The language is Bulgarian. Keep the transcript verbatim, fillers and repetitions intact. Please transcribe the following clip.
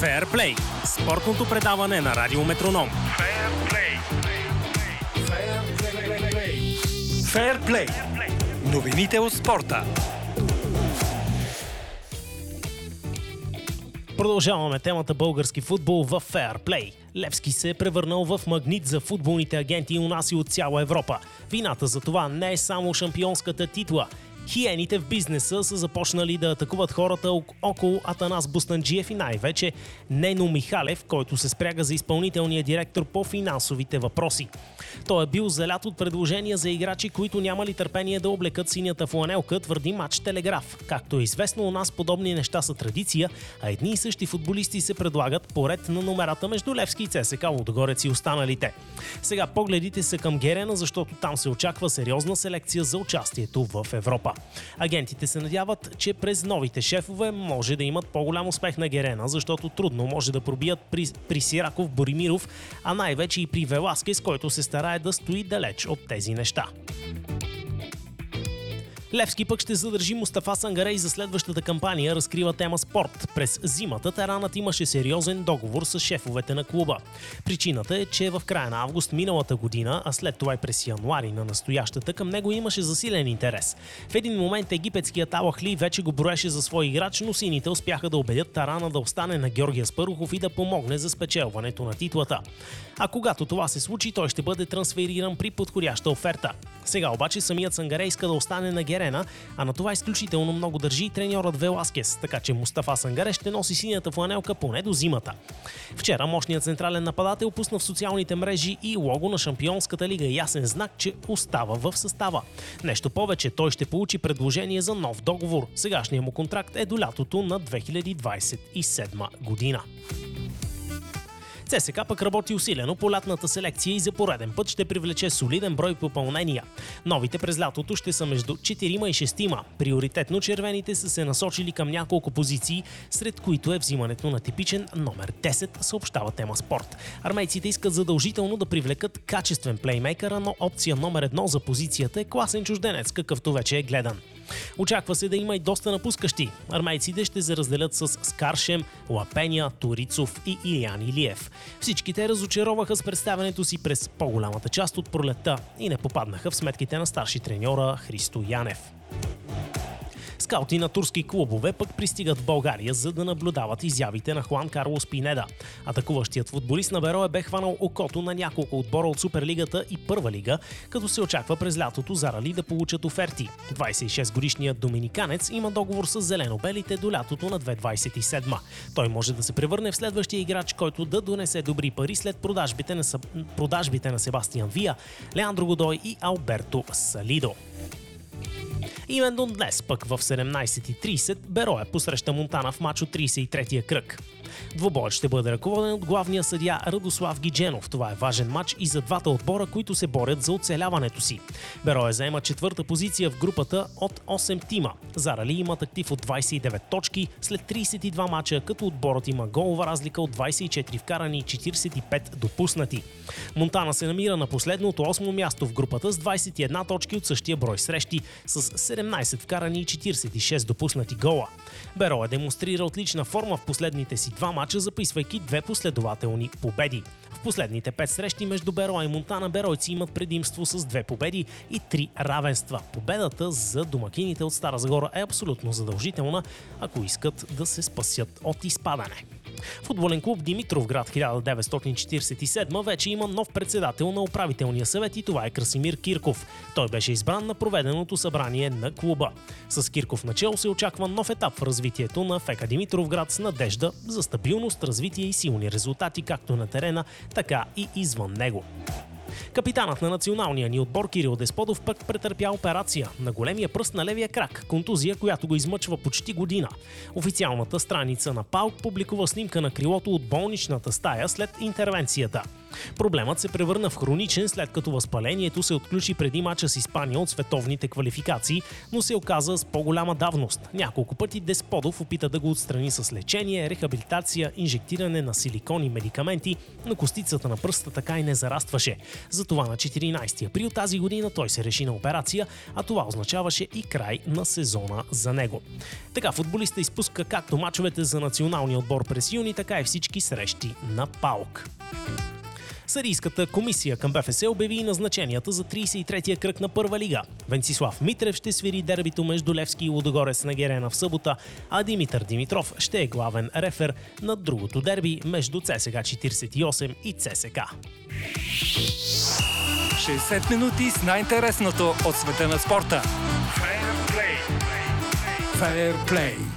Феърплей – спортното предаване на Радио Метроном. Феърплей. Феърплей. Новините от спорта. Продължаваме темата български футбол в Феърплей. Левски се е превърнал в магнит за футболните агенти у нас и от цяла Европа. Вината за това не е само шампионската титла. Хиените в бизнеса са започнали да атакуват хората около Атанас Бустанджиев и най-вече Нено Михалев, който се спряга за изпълнителния директор по финансовите въпроси. Той е бил залят от предложения за играчи, които нямали търпение да облекат синята фланелка, твърди Мач Телеграф. Както е известно, у нас подобни неща са традиция, а едни и същи футболисти се предлагат поред на номерата между Левски и ЦСКА Лудогорец и останалите. Сега погледите са към Герена, защото там се очаква сериозна селекция за участието в Европа. Агентите се надяват, че през новите шефове може да имат по-голям успех на Герена, защото трудно може да пробият при, при Сираков, Боримиров, а най-вече и при Веласкес, който се старае да стои далеч от тези неща. Левски пък ще задържи Мустафа Сангарей за следващата кампания, разкрива Тема Спорт. През зимата Таранът имаше сериозен договор с шефовете на клуба. Причината е, че в края на август миналата година, а след това и през януари на настоящата, към него имаше засилен интерес. В един момент египетският Ал Ахли вече го броеше за свой играч, но сините успяха да убедят Тарана да остане на Георгия Спарухов и да помогне за спечелването на титлата. А когато това се случи, той ще бъде трансфериран при подходяща оферта. Сега обаче самият Сангарей иска да остане на Герена, а на това изключително много държи и треньорът Веласкес, така че Мустафа Сангаре ще носи синята фланелка поне до зимата. Вчера мощният централен нападател пусна в социалните мрежи и лого на Шампионската лига, ясен знак, че остава в състава. Нещо повече, той ще получи предложение за нов договор. Сегашният му контракт е до лятото на две хиляди двадесет и седма година. ЦСКА пък работи усилено по лятната селекция и за пореден път ще привлече солиден брой попълнения. Новите през лятото ще са между четирима и шестима. Приоритетно червените са се насочили към няколко позиции, сред които е взимането на типичен номер десет, съобщава Тема Спорт. Армейците искат задължително да привлекат качествен плеймейкър, но опция номер едно за позицията е класен чужденец, какъвто вече е гледан. Очаква се да има и доста напускащи. Армейците ще се разделят с Скаршем, Лапеня, Турицов и Илиян Илиев. Всичките разочароваха с представянето си през по-голямата част от пролетта и не попаднаха в сметките на старши треньора Христо Янев. Скаути на турски клубове пък пристигат в България, за да наблюдават изявите на Хуан Карлос Пинеда. Атакуващият футболист на Берое бе хванал окото на няколко отбора от Суперлигата и Първа лига, като се очаква през лятото Зарали да получат оферти. двадесет и шестгодишният доминиканец има договор с зелено-белите до лятото на две хиляди двадесет и седма. Той може да се превърне в следващия играч, който да донесе добри пари след продажбите на, Съб... продажбите на Себастиан Вия, Леандро Годой и Алберто Салидо. Именно днес, пък в седемнадесет и тридесет, Берое посреща Монтана в мач от тридесет и третия кръг. Двубоят ще бъде ръководен от главния съдия Радослав Гидженов. Това е важен мач и за двата отбора, които се борят за оцеляването си. Берое заема четвърта позиция в групата от осем тима. Зарали имат актив от двадесет и девет точки след тридесет и два мача, като отборът има голова разлика от двадесет и четири вкарани и четиридесет и пет допуснати. Монтана се намира на последното осмо място в групата с двадесет и една точки от същия брой срещи, с седемнадесет вкарани и четиридесет и шест допуснати гола. Берое демонстрира отлична форма в последните си два мача, записвайки две последователни победи. В последните пет срещи между Берое и Монтана беройци имат предимство с две победи и три равенства. Победата за домакините от Стара Загора е абсолютно задължителна, ако искат да се спасят от изпадане. Футболен клуб Димитровград хиляда деветстотин четиридесет и седма вече има нов председател на управителния съвет и това е Красимир Кирков. Той беше избран на проведеното събрание на клуба. С Кирков начело се очаква нов етап в развитието на ФК Димитровград с надежда за стабилност, развитие и силни резултати както на терена, така и извън него. Капитанът на националния ни отбор Кирил Десподов пък претърпя операция на големия пръст на левия крак, контузия, която го измъчва почти година. Официалната страница на ПАОК публикува снимка на крилото от болничната стая след интервенцията. Проблемът се превърна в хроничен, след като възпалението се отключи преди мача с Испания от световните квалификации, но се оказа с по-голяма давност. Няколко пъти Десподов опита да го отстрани с лечение, рехабилитация, инжектиране на силикон и медикаменти, но костицата на пръста така и не зарастваше. Затова на четиринайсети април тази година той се реши на операция, а това означаваше и край на сезона за него. Така футболиста изпуска както мачовете за националния отбор през юни, така и всички срещи на ПАОК. Съдийската комисия към БФС обяви назначенията за трийсет и третия кръг на Първа лига. Венцислав Митрев ще свири дербито между Левски и Лудогорец на Герена в събота, а Димитър Димитров ще е главен рефер на другото дерби между ЦСКА четирийсет и осем и ЦСКА. шейсет минути с най-интересното от света на спорта. Fair Play. Fair Play.